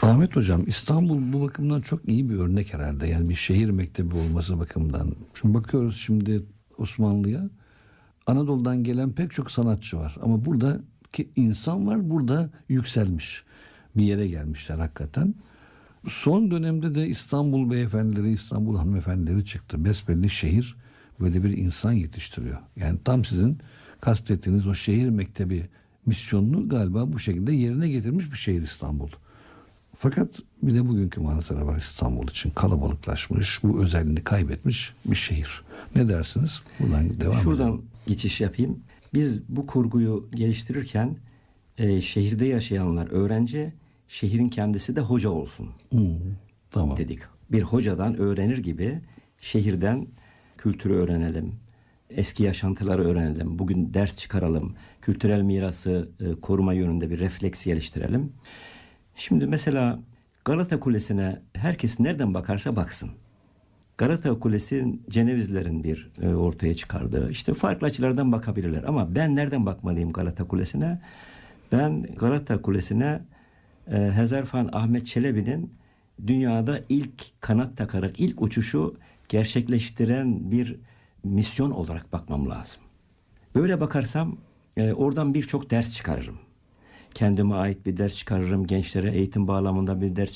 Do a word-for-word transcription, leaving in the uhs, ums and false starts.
Ahmet Hocam, İstanbul bu bakımdan çok iyi bir örnek herhalde. Yani bir şehir mektebi olması bakımından. Şimdi bakıyoruz şimdi Osmanlı'ya. Anadolu'dan gelen pek çok sanatçı var. Ama buradaki insan var, burada yükselmiş. Bir yere gelmişler hakikaten. Son dönemde de İstanbul beyefendileri, İstanbul hanımefendileri çıktı. Besbelli şehir böyle bir insan yetiştiriyor. Yani tam sizin kastettiğiniz o şehir mektebi misyonunu galiba bu şekilde yerine getirmiş bir şehir İstanbul. Fakat bir de bugünkü manzara var İstanbul için. Kalabalıklaşmış, bu özelliğini kaybetmiş bir şehir. Ne dersiniz? Buradan devam Şuradan edelim. geçiş yapayım. Biz bu kurguyu geliştirirken e, şehirde yaşayanlar öğrenci, şehrin kendisi de hoca olsun Hmm, tamam. dedik. Bir hocadan öğrenir gibi şehirden kültürü öğrenelim, eski yaşantıları öğrenelim, bugün ders çıkaralım, kültürel mirası e, koruma yönünde bir refleks geliştirelim. Şimdi mesela Galata Kulesi'ne herkes nereden bakarsa baksın. Galata Kulesi Cenevizlerin bir e, ortaya çıkardığı, işte farklı açılardan bakabilirler. Ama ben nereden bakmalıyım Galata Kulesi'ne? Ben Galata Kulesi'ne e, Hezarfen Ahmet Çelebi'nin dünyada ilk kanat takarak ilk uçuşu gerçekleştiren bir misyon olarak bakmam lazım. Böyle bakarsam e, oradan birçok ders çıkarırım. Kendime ait bir ders çıkarırım. Gençlere eğitim bağlamında bir ders